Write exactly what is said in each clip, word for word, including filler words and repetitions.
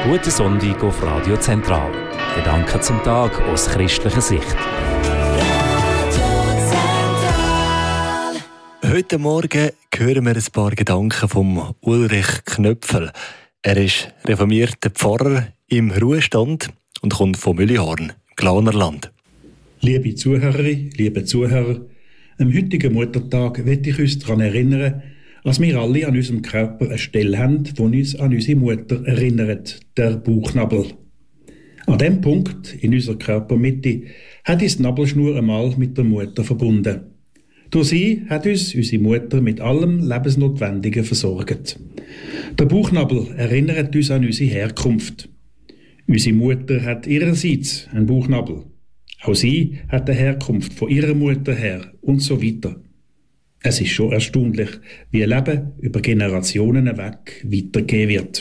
Guten Sonntag auf Radio Zentral. Gedanken zum Tag aus christlicher Sicht. Heute Morgen hören wir ein paar Gedanken von Ulrich Knöpfel. Er ist reformierter Pfarrer im Ruhestand und kommt von Müllihorn, Glarnerland. Liebe Zuhörerinnen, liebe Zuhörer, am heutigen Muttertag möchte ich uns daran erinnern, dass wir alle an unserem Körper eine Stelle haben, die uns an unsere Mutter erinnert, der Bauchnabel. An diesem Punkt in unserer Körpermitte hat uns die Nabelschnur einmal mit der Mutter verbunden. Durch sie hat uns unsere Mutter mit allem Lebensnotwendigen versorgt. Der Bauchnabel erinnert uns an unsere Herkunft. Unsere Mutter hat ihrerseits einen Bauchnabel. Auch sie hat eine Herkunft von ihrer Mutter her und so weiter. Es ist schon erstaunlich, wie ein Leben über Generationen weg weitergehen wird.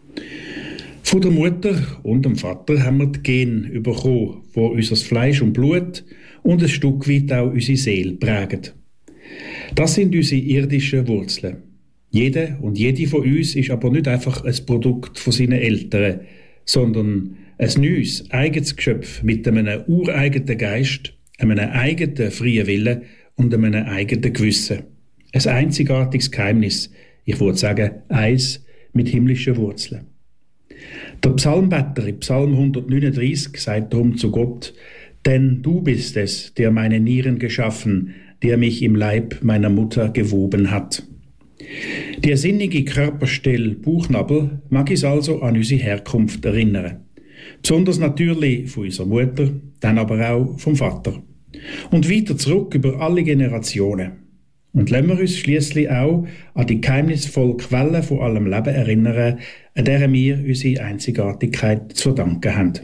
Von der Mutter und dem Vater haben wir die Gene bekommen, die unser Fleisch und Blut und ein Stück weit auch unsere Seele prägen. Das sind unsere irdischen Wurzeln. Jeder und jede von uns ist aber nicht einfach ein Produkt von seinen Eltern, sondern ein neues, eigenes Geschöpf mit einem ureigenen Geist, einem eigenen freien Willen und einem eigenen Gewissen. Ein einzigartiges Geheimnis, ich würde sagen, eins mit himmlischen Wurzeln. Der Psalmbetter in Psalm hundertneununddreißig sagt darum zu Gott: Denn du bist es, der meine Nieren geschaffen, der mich im Leib meiner Mutter gewoben hat. Die sinnige Körperstelle Bauchnabel mag uns also an unsere Herkunft erinnern. Besonders natürlich von unserer Mutter, dann aber auch vom Vater. Und weiter zurück über alle Generationen. Und lassen wir uns schliesslich auch an die geheimnisvolle Quelle von allem Leben erinnern, an der wir unsere Einzigartigkeit zu verdanken haben.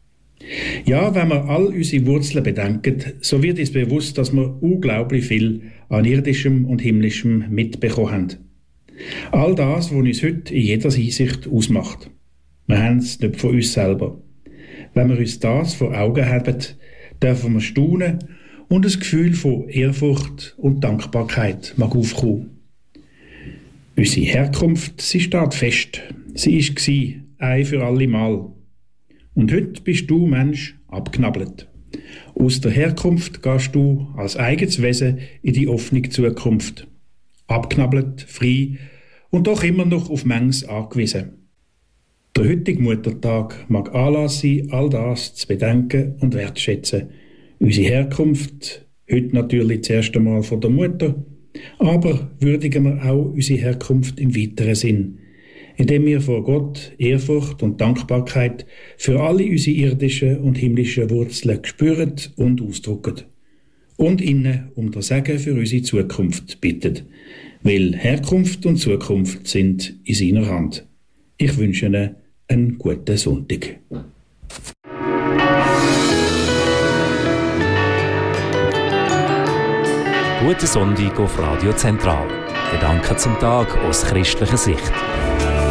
Ja, wenn wir all unsere Wurzeln bedenken, so wird uns bewusst, dass wir unglaublich viel an irdischem und himmlischem mitbekommen haben. All das, was uns heute in jeder Hinsicht ausmacht. Wir haben es nicht von uns selber. Wenn wir uns das vor Augen haben, dürfen wir staunen und ein Gefühl von Ehrfurcht und Dankbarkeit mag aufkommen. Unsere Herkunft, sie steht fest. Sie war ein für alle Mal. Und heute bist du, Mensch, abknabbelt. Aus der Herkunft gehst du als eigenes Wesen in die offene Zukunft. Abknabbelt, frei und doch immer noch auf Mengs angewiesen. Der heutige Muttertag mag Anlass sein, all das zu bedenken und wertschätzen. Unsere Herkunft, heute natürlich zuerst einmal von der Mutter, aber würdigen wir auch unsere Herkunft im weiteren Sinn, indem wir vor Gott Ehrfurcht und Dankbarkeit für alle unsere irdischen und himmlischen Wurzeln spüren und ausdrücken. Und ihnen um das Segen für unsere Zukunft bitten, weil Herkunft und Zukunft sind in seiner Hand. Ich wünsche Ihnen einen guten Sonntag. Guten Sonntag auf Radio Zentral. Gedanken zum Tag aus christlicher Sicht.